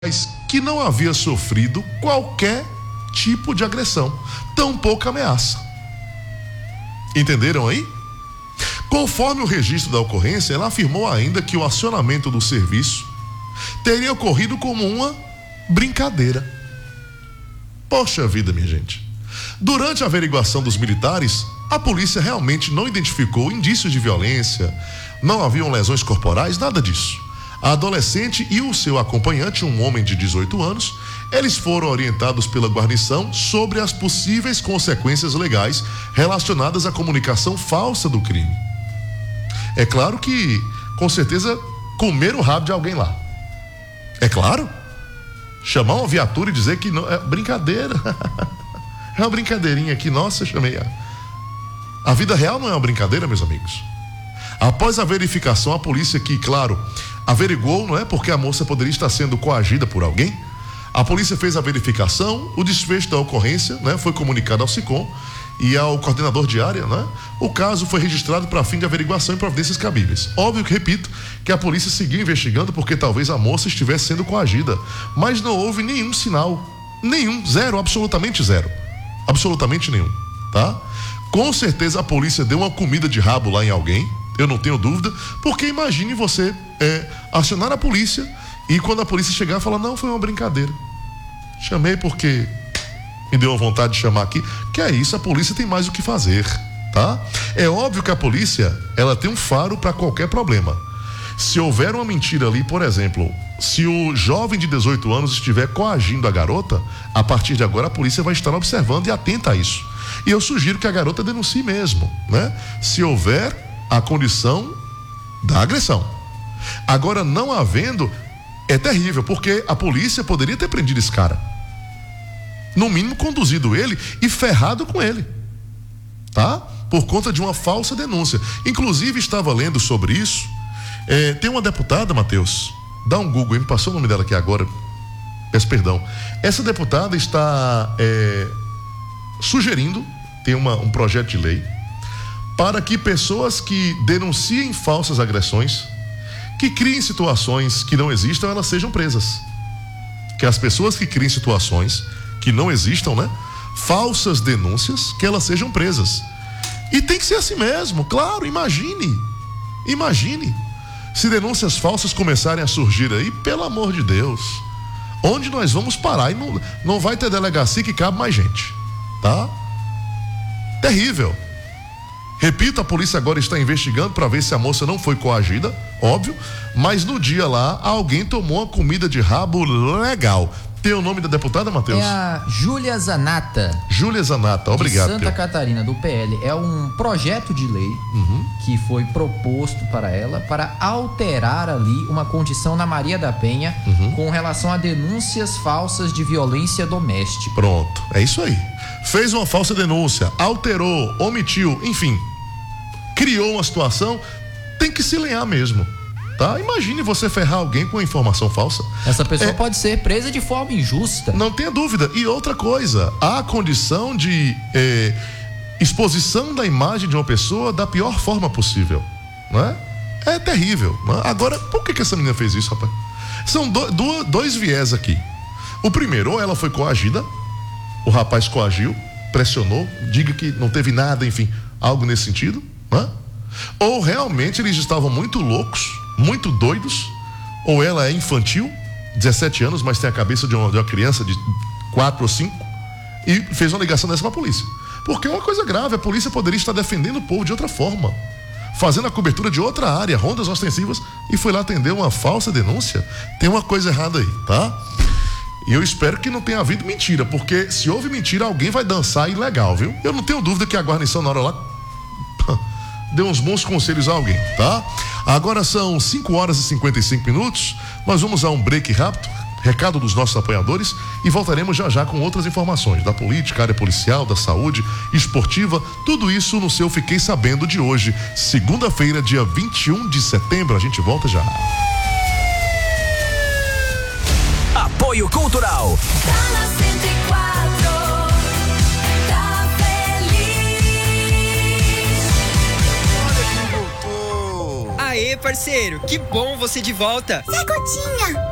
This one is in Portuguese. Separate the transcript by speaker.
Speaker 1: que não havia sofrido qualquer tipo de agressão, tampouco ameaça. Entenderam aí? Conforme o registro da ocorrência, ela afirmou ainda que o acionamento do serviço teria ocorrido como uma brincadeira. Poxa vida, minha gente. Durante a averiguação dos militares, a polícia realmente não identificou indícios de violência, não haviam lesões corporais, nada disso. A adolescente e o seu acompanhante, um homem de 18 anos, eles foram orientados pela guarnição sobre as possíveis consequências legais relacionadas à comunicação falsa do crime. É claro que, com certeza, comer o rabo de alguém lá. É claro. Chamar uma viatura e dizer que não, é brincadeira. É uma brincadeirinha aqui, nossa, chamei. A vida real não é uma brincadeira, meus amigos. Após a verificação, a polícia que, claro, averiguou, não é? Porque a moça poderia estar sendo coagida por alguém. A polícia fez a verificação, o desfecho da ocorrência, né? Foi comunicado ao SICOM e ao coordenador de área, né? O caso foi registrado para fim de averiguação e providências cabíveis. Óbvio que, repito, que a polícia seguiu investigando porque talvez a moça estivesse sendo coagida, mas não houve nenhum sinal, nenhum, zero, absolutamente zero, absolutamente nenhum, tá? Com certeza a polícia deu uma comida de rabo lá em alguém, eu não tenho dúvida, porque imagine você acionar a polícia e quando a polícia chegar falar, não, foi uma brincadeira, chamei porque me deu vontade de chamar aqui, que é isso, a polícia tem mais o que fazer, tá? É óbvio que a polícia, ela tem um faro para qualquer problema. Se houver uma mentira ali, por exemplo, se o jovem de 18 anos estiver coagindo a garota, a partir de agora a polícia vai estar observando e atenta a isso. E eu sugiro que a garota denuncie mesmo, né? Se houver a condição da agressão. Agora, não havendo, é terrível, porque a polícia poderia ter prendido esse cara. No mínimo, conduzido ele e ferrado com ele, tá? Por conta de uma falsa denúncia. Inclusive, estava lendo sobre isso. Tem uma deputada, Matheus, dá um Google, me passou o nome dela aqui agora, peço perdão. Essa deputada está sugerindo, tem um projeto de lei, para que pessoas que denunciem falsas agressões, que criem situações que não existam, elas sejam presas. Que as pessoas que criem situações que não existam, né? Falsas denúncias, que elas sejam presas. E tem que ser assim mesmo, claro, imagine. Se denúncias falsas começarem a surgir aí, pelo amor de Deus, onde nós vamos parar? E não vai ter delegacia que cabe mais gente, tá? Terrível. Repito, a polícia agora está investigando para ver se a moça não foi coagida, óbvio, mas no dia lá, alguém tomou uma comida de rabo legal. Tem o nome da deputada, Matheus?
Speaker 2: É a Júlia Zanata.
Speaker 1: Júlia Zanata, obrigado.
Speaker 2: De Santa Catarina, do PL. É um projeto de lei que foi proposto para ela para alterar ali uma condição na Maria da Penha com relação a denúncias falsas de violência doméstica.
Speaker 1: Pronto, é isso aí. Fez uma falsa denúncia, alterou, omitiu, enfim, criou uma situação, tem que se lenhar mesmo. Tá? Imagine você ferrar alguém com informação falsa.
Speaker 2: Essa pessoa pode ser presa de forma injusta.
Speaker 1: Não tenha dúvida. E outra coisa, há a condição de exposição da imagem de uma pessoa da pior forma possível, não é? É terrível, não é? Agora, por que essa menina fez isso, rapaz? São dois viés aqui. O primeiro, ou ela foi coagida, o rapaz coagiu, pressionou, diga que não teve nada, enfim, algo nesse sentido, não é? Ou realmente eles estavam muito loucos, muito doidos, ou ela é infantil, 17 anos, mas tem a cabeça de uma criança de 4 ou 5 e fez uma ligação dessa para a polícia. Porque é uma coisa grave, a polícia poderia estar defendendo o povo de outra forma, fazendo a cobertura de outra área, rondas ostensivas, e foi lá atender uma falsa denúncia. Tem uma coisa errada aí, tá? E eu espero que não tenha havido mentira, porque se houve mentira, alguém vai dançar ilegal, viu? Eu não tenho dúvida que a guarnição na hora lá deu uns bons conselhos a alguém, tá? Agora são 5 horas e 55 minutos. Nós vamos a um break rápido, recado dos nossos apoiadores, e voltaremos já com outras informações da política, área policial, da saúde, esportiva, tudo isso no seu Fiquei Sabendo de hoje, segunda-feira, dia 21 de setembro. A gente volta já.
Speaker 3: Apoio Cultural.
Speaker 4: Aê, parceiro, que bom você de volta.
Speaker 5: Zé Gotinha,